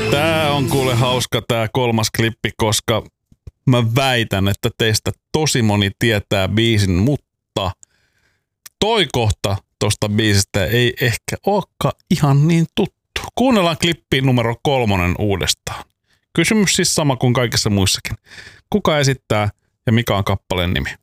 Tää on kuule hauska tää kolmas klippi, koska mä väitän, että teistä tosi moni tietää biisin, mutta toi kohta tosta biisistä ei ehkä olekaan ihan niin tuttu. Kuunnellaan klippi numero 3 uudestaan. Kysymys siis sama kuin kaikissa muissakin. Kuka esittää ja mikä on kappaleen nimi?